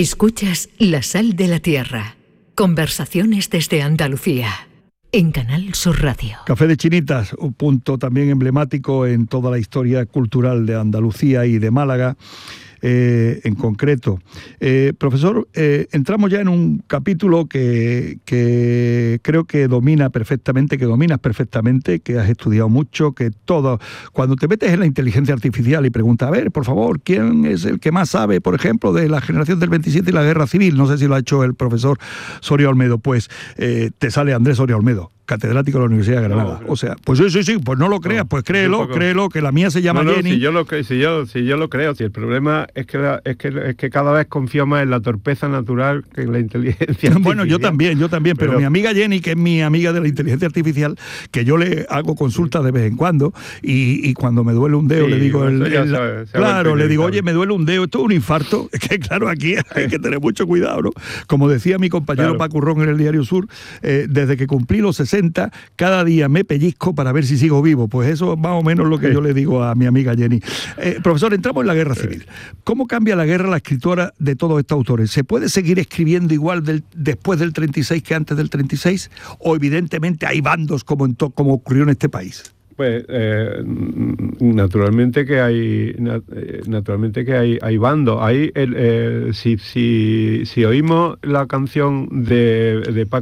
Escuchas La Sal de la Tierra. Conversaciones desde Andalucía. En Canal Sur Radio. Café de Chinitas, un punto también emblemático en toda la historia cultural de Andalucía y de Málaga. En concreto. Profesor, entramos ya en un capítulo que creo que dominas perfectamente, que has estudiado mucho, que todo... Cuando te metes en la inteligencia artificial y preguntas, a ver, por favor, ¿quién es el que más sabe, por ejemplo, de la generación del 27 y la guerra civil? No sé si lo ha hecho el profesor Soria Olmedo. Pues te sale Andrés Soria Olmedo, catedrático de la Universidad de Granada. No, o sea, pues sí, pues no lo creas, pues créelo, que la mía se llama Jenny. Si yo lo creo, si el problema es que cada vez confío más en la torpeza natural que en la inteligencia artificial. Bueno, yo también, pero mi amiga Jenny, que es mi amiga de la inteligencia artificial, que yo le hago consultas de vez en cuando, y cuando me duele un dedo, le digo, le digo, oye, me duele un dedo, esto es un infarto. Es que claro, aquí hay que tener mucho cuidado, ¿no? Como decía mi compañero Paco Urrón en el Diario Sur, desde que cumplí los 60, cada día me pellizco para ver si sigo vivo. Pues eso es más o menos lo que yo le digo a mi amiga Jenny. Profesor, entramos en la guerra civil. ¿Cómo cambia la guerra la escritura de todos estos autores? ¿Se puede seguir escribiendo igual después del 36 que antes del 36? ¿O evidentemente hay bandos como ocurrió en este país? Pues naturalmente que hay bandos. Si oímos la canción de Paco